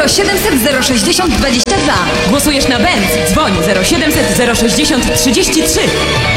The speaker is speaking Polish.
0700 060 22. Głosujesz na Benz? Dzwoń 0700 060 33.